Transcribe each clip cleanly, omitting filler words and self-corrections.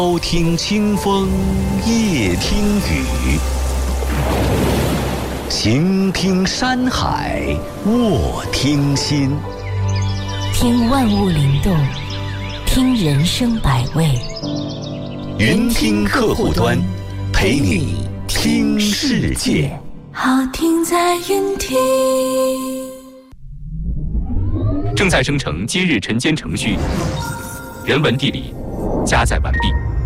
朝听清风，夜听雨，行听山海，卧听心。 听万物灵动，听人生百味。 云听客户端，陪你听世界。 好听在云听。 正在生成今日晨间程序，人文地理加载完毕。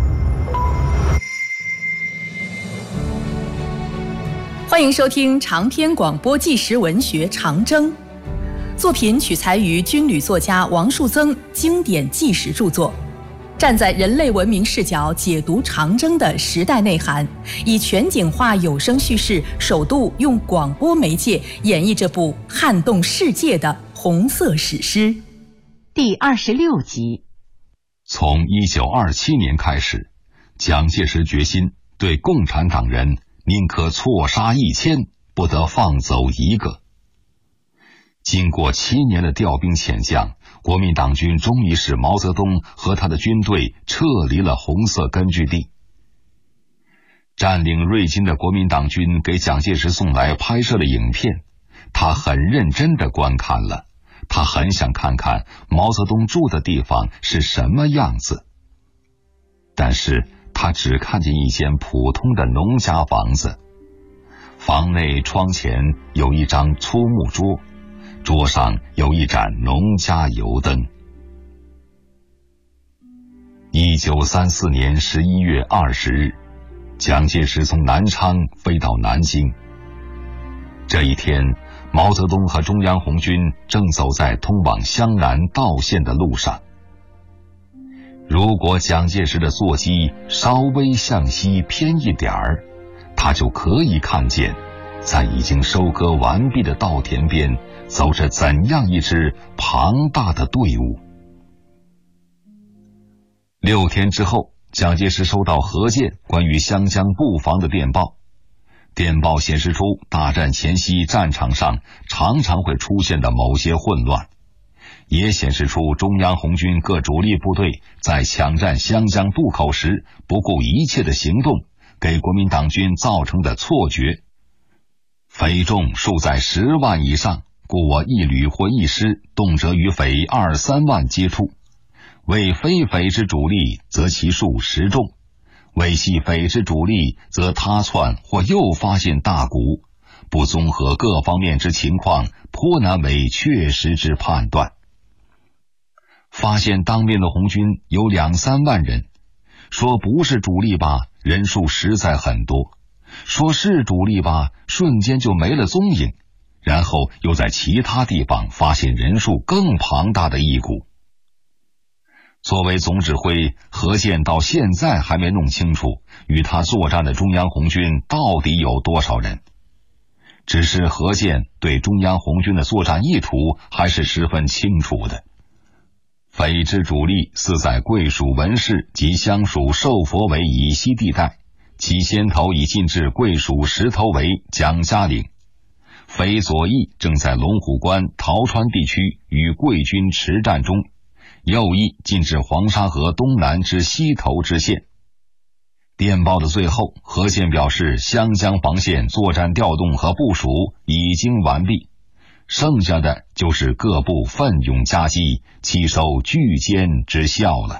欢迎收听长篇广播纪实文学《长征》，作品取材于军旅作家王树增经典纪实著作，站在人类文明视角解读长征的时代内涵，以全景化有声叙事，首度用广播媒介演绎这部撼动世界的红色史诗。 第26集。 从1927年开始，蒋介石决心对共产党人宁可错杀1000，不得放走一个。经过7年的调兵遣将，国民党军终于使毛泽东和他的军队撤离了红色根据地。占领瑞金的国民党军给蒋介石送来拍摄的影片，他很认真地观看了，他很想看看毛泽东住的地方是什么样子。但是他只看见一间普通的农家房子，房内窗前有一张粗木桌，桌上有一盏农家油灯。1934年11月20日，蒋介石从南昌飞到南京。这一天，毛泽东和中央红军正走在通往湘南道线的路上。如果蒋介石的座机稍微向西偏一点儿，他就可以看见在已经收割完毕的稻田边走着怎样一支庞大的队伍。6天之后，蒋介石收到何键关于湘江布防的电报。电报显示出大战前夕战场上常常会出现的某些混乱，也显示出中央红军各主力部队在抢占湘江渡口时不顾一切的行动给国民党军造成的错觉。匪众数在10万以上，故我一旅或一师动辄与匪2、3万接触，为非匪之主力则其数10众，为系匪之主力则他窜或又发现大股，不综合各方面之情况，颇难为确实之判断。发现当面的红军有2、3万人，说不是主力吧，人数实在很多；说是主力吧，瞬间就没了踪影，然后又在其他地方发现人数更庞大的一股。作为总指挥，何键到现在还没弄清楚与他作战的中央红军到底有多少人。只是何键对中央红军的作战意图还是十分清楚的。匪之主力似在贵属文氏及湘属寿佛围以西地带，其先头已进至贵属石头围、蒋家岭。匪左翼正在龙虎关、桃川地区与贵军持战中，右翼进至黄沙河东南之西头之线。电报的最后，何键表示湘江防线作战调动和部署已经完毕，剩下的就是各部奋勇夹击，齐收巨歼之效了。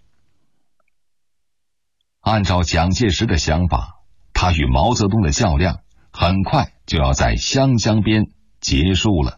按照蒋介石的想法，他与毛泽东的较量很快就要在湘江边结束了。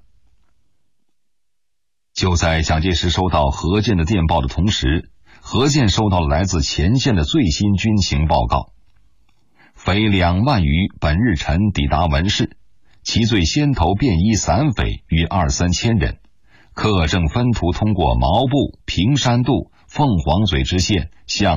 就在蒋介石收到何键的电报的同时，何键收到了来自前线的最新军情报告。匪2万余本日晨抵达文氏，其最先头便衣散匪约2、3千人，课正分途通过毛部、平山渡、凤凰嘴之线向